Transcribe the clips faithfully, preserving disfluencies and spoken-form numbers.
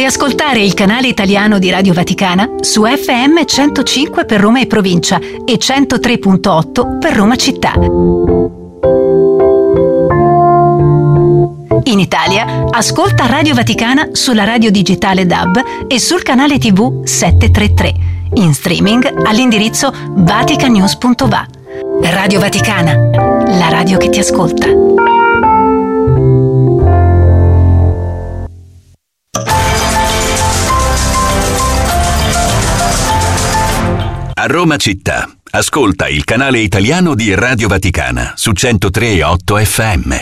Puoi ascoltare il canale italiano di Radio Vaticana su F M centocinque per Roma e provincia e centotré virgola otto per Roma città. In Italia, ascolta Radio Vaticana sulla radio digitale D A B e sul canale tivù settecentotrentatré. In streaming all'indirizzo vaticanews punto va. Radio Vaticana, la radio che ti ascolta. A Roma città, ascolta il canale italiano di Radio Vaticana su centotré virgola otto F M.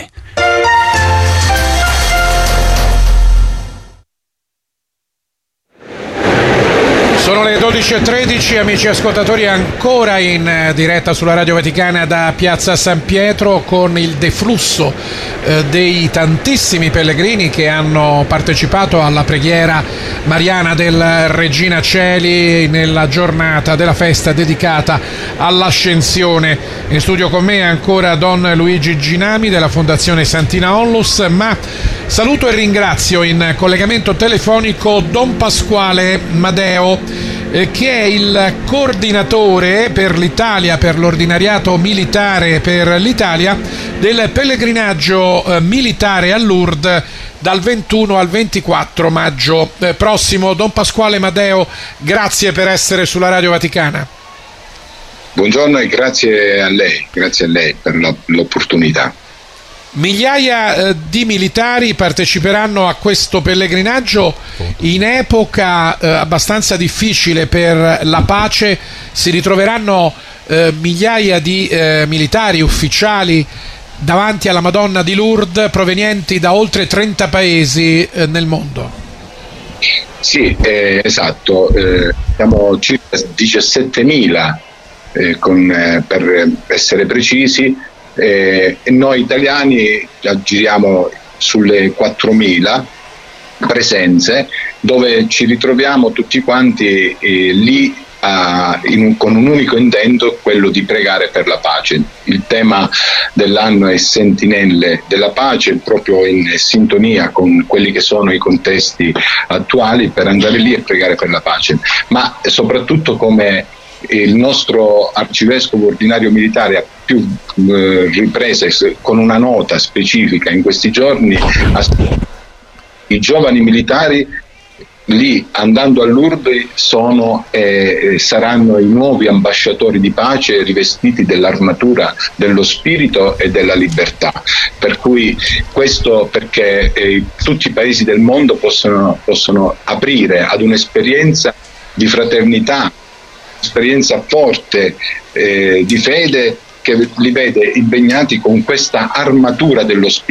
Sono le dodici e tredici, amici ascoltatori, ancora in diretta sulla Radio Vaticana da Piazza San Pietro con il deflusso eh, dei tantissimi pellegrini che hanno partecipato alla preghiera mariana del Regina Coeli nella giornata della festa dedicata all'Ascensione. In studio con me ancora Don Luigi Ginami della Fondazione Santina Onlus, ma saluto e ringrazio in collegamento telefonico Don Pasquale Madeo, eh, che è il coordinatore per l'Italia, per l'ordinariato militare per l'Italia, del pellegrinaggio eh, militare a Lourdes dal ventuno al ventiquattro maggio eh, prossimo. Don Pasquale Madeo, grazie per essere sulla Radio Vaticana. Buongiorno e grazie a lei, grazie a lei per l'opportunità. Migliaia eh, di militari parteciperanno a questo pellegrinaggio in epoca eh, abbastanza difficile per la pace. Si ritroveranno eh, migliaia di eh, militari ufficiali davanti alla Madonna di Lourdes provenienti da oltre trenta paesi eh, nel mondo. Sì, eh, esatto, eh, siamo circa diciassettemila eh, con, eh, per essere precisi. Eh, e noi italiani giriamo sulle quattromila presenze, dove ci ritroviamo tutti quanti eh, lì a, in un, con un unico intento, quello di pregare per la pace. Il tema dell'anno è Sentinelle della pace, proprio in sintonia con quelli che sono i contesti attuali, per andare lì e pregare per la pace, ma soprattutto come il nostro arcivescovo ordinario militare ha più eh, riprese con una nota specifica in questi giorni. I giovani militari lì, andando a Lourdes, sono eh, saranno i nuovi ambasciatori di pace, rivestiti dell'armatura dello spirito e della libertà. Per cui questo perché eh, tutti i paesi del mondo possono, possono aprire ad un'esperienza di fraternità, esperienza forte eh, di fede, che li vede impegnati con questa armatura dello spirito.